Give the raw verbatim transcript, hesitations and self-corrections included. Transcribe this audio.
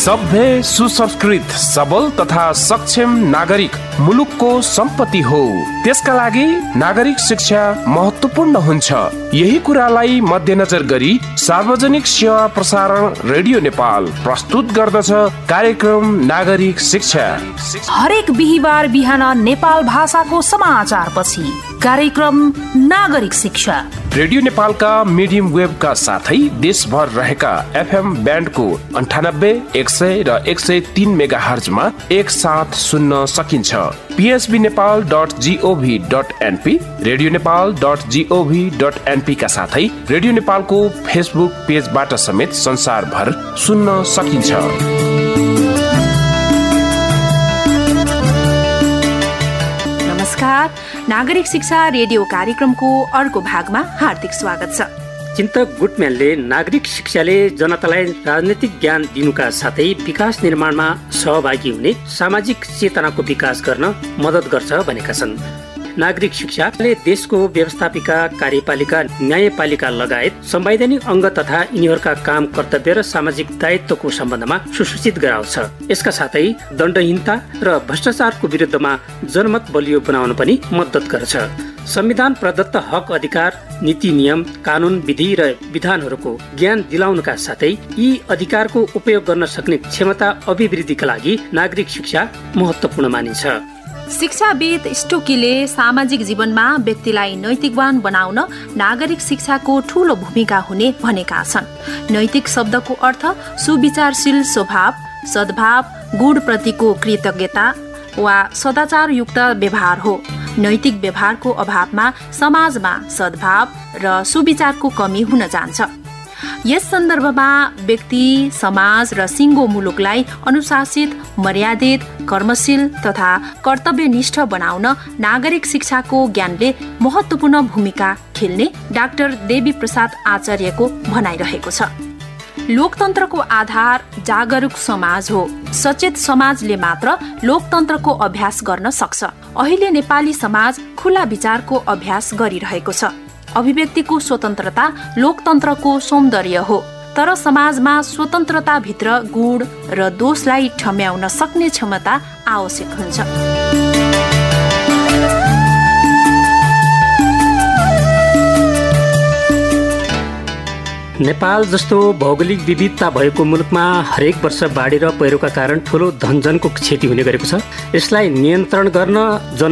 सभ्य, सुसंस्कृत, सबल तथा सक्षम नागरिक मुलुकको सम्पत्ति हो। त्यसका लागि नागरिक शिक्षा महत्त्वपूर्ण हुन्छ। यही कुरालाई मध्यनजर गरी सार्वजनिक सेवा प्रसारण रेडियो नेपाल प्रस्तुत गर्दछ कार्यक्रम नागरिक शिक्षा। हरेक बिहीबार बिहान नेपाल भाषाको समाचार पछि कार्यक्रम नागरिक शिक्षा। रेडियो नेपालका मिडियम वेबका साथै देशभर रहेका एफएम ब्यान्डको अन्ठानब्बे, एक सय र एक सय तीन मेगा हर्जमा एक साथ सुन्न सकिन्छ। PSB Nepal dot gov dot NP, radio Nepal dot gov dot NP का साथै रेडियो नेपालको फेसबुक पेजबाट समेत संसारभर सुन्न सकिन्छ। नमस्कार, नागरिक शिक्षा रेडियो कार्यक्रमको अर्को भागमा हार्दिक स्वागत छ। चिन्तक गुटम्यानले नागरिक शिक्षाले जनतालाई राजनीतिक ज्ञान दिनुका साथै विकास निर्माणमा सहभागी हुने सामाजिक चेतनाको विकास गर्न मद्दत गर्छ भनेका छन्। नागरिक शिक्षाले देशको व्यवस्थापिका, कार्यपालिका, न्यायपालिका लगायत संवैधानिक अङ्ग तथा यिनीहरूका काम, कर्तव्य र सामाजिक दायित्वको सम्बन्धमा सुसूचित गराउँछ। यसका साथै दण्डहीनता र भ्रष्टाचारको विरुद्धमा जनमत बलियो बनाउन पनि मद्दत गर्छ। संविधान प्रदत्त हक, अधिकार, नीति, नियम, कानून, विधि र विधानहरूको ज्ञान दिलाउनका साथै यी अधिकारको उपयोग गर्न सक्ने क्षमता अभिवृद्धिका लागि नागरिक शिक्षा महत्त्वपूर्ण मानिन्छ। शिक्षाविद स्टोकीले सामाजिक जीवनमा व्यक्तिलाई नैतिकवान बनाउन नागरिक शिक्षाको ठूलो भूमिका हुने भनेका छन्। नैतिक शब्दको अर्थ सुविचारशील स्वभाव, सद्भाव, गुणप्रतिको कृतज्ञता वा सदाचारयुक्त व्यवहार हो। नैतिक व्यवहारको अभावमा समाजमा सद्भाव र सुविचारको कमी हुन जान्छ। यस सन्दर्भमा व्यक्ति, समाज र सिङ्गो मुलुकलाई अनुशासित, मर्यादित, कर्मशील तथा कर्तव्यनिष्ठ बनाउन नागरिक शिक्षाको ज्ञानले महत्त्वपूर्ण भूमिका खेल्ने डाक्टर देवी प्रसाद आचार्यको भनाइरहेको छ। लोकतन्त्रको आधार जागरुक समाज हो। सचेत समाजले मात्र लोकतन्त्रको अभ्यास गर्न सक्छ। अहिले नेपाली समाज खुला विचारको अभ्यास गरिरहेको छ। अभिव्यक्तिको स्वतन्त्रता लोकतन्त्रको सौन्दर्य हो, तर समाजमा स्वतन्त्रताभित्र गुण र दोषलाई ठम्याउन सक्ने क्षमता आवश्यक हुन्छ। नेपाल जस्तो भौगोलिक विविधता भएको मुलुकमा हरेक वर्ष बाढी र पहिरोका कारण ठूलो धनजनको क्षति हुने गरेको छ। यसलाई नियन्त्रण गर्न जन